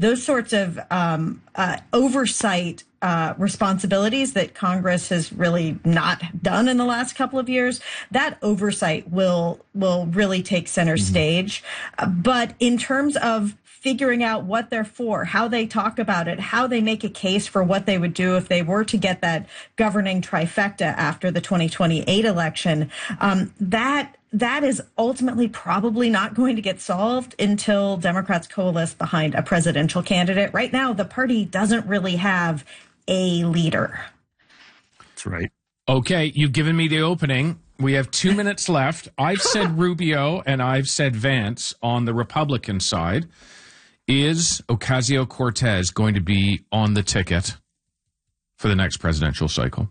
those sorts of oversight responsibilities that Congress has really not done in the last couple of years, that oversight will really take center stage. But in terms of figuring out what they're for, how they talk about it, how they make a case for what they would do if they were to get that governing trifecta after the 2028 election, that is ultimately probably not going to get solved until Democrats coalesce behind a presidential candidate. Right now, the party doesn't really have a leader. That's right. Okay, you've given me the opening. We have 2 minutes left. I've said Rubio and I've said Vance on the Republican side. Is Ocasio-Cortez going to be on the ticket for the next presidential cycle?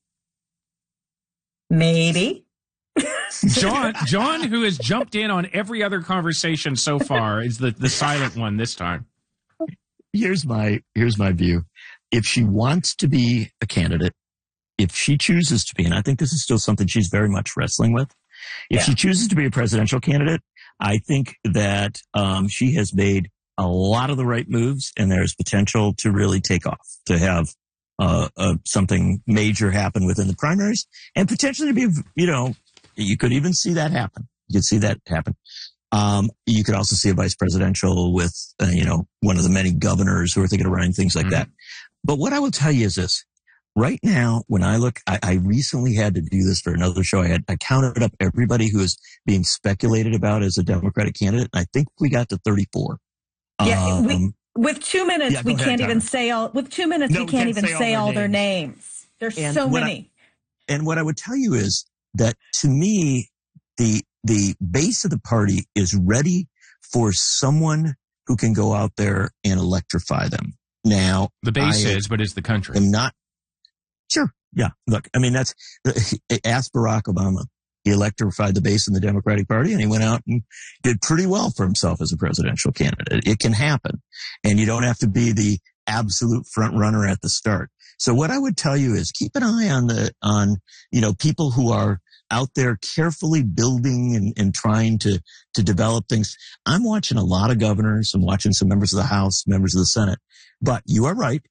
Maybe. John, who has jumped in on every other conversation so far, is the silent one this time. Here's my view. If she wants to be a candidate, if she chooses to be, and I think this is still something she's very much wrestling with, if she chooses to be a presidential candidate, I think that she has made a lot of the right moves, and there's potential to really take off, to have something major happen within the primaries, and potentially to be, you could even see that happen. You could see that happen. You could also see a vice presidential with, one of the many governors who are thinking of running, things like that. But what I will tell you is this. Right now, when I look, I recently had to do this for another show. I counted up everybody who is being speculated about as a Democratic candidate. And I think we got to 34. Yeah, with 2 minutes, we can't even say all. With 2 minutes, we can't even say all their names. There's so many. And what I would tell you is that, to me, the base of the party is ready for someone who can go out there and electrify them. Now, the base but is the country. I'm not sure. Yeah. Look, I mean, ask Barack Obama. He electrified the base in the Democratic Party, and he went out and did pretty well for himself as a presidential candidate. It can happen, and you don't have to be the absolute front runner at the start. So what I would tell you is keep an eye on people who are out there carefully building and trying to develop things. I'm watching a lot of governors. I'm watching some members of the House, members of the Senate. But you are right.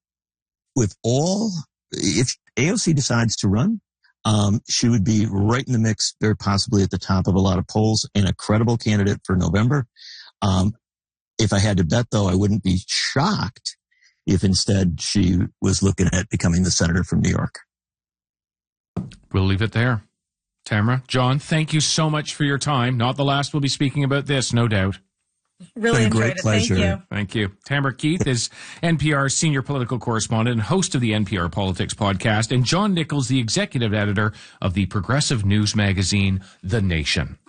If AOC decides to run, she would be right in the mix, very possibly at the top of a lot of polls, and a credible candidate for November. If I had to bet, though, I wouldn't be shocked if instead she was looking at becoming the senator from New York. We'll leave it there. Tamara, John, thank you so much for your time. Not the last we'll be speaking about this, no doubt. Really enjoyed it. Pleasure. Thank you. Thank you. Tamara Keith is NPR's senior political correspondent and host of the NPR Politics podcast, and John Nichols, the executive editor of the progressive news magazine, The Nation.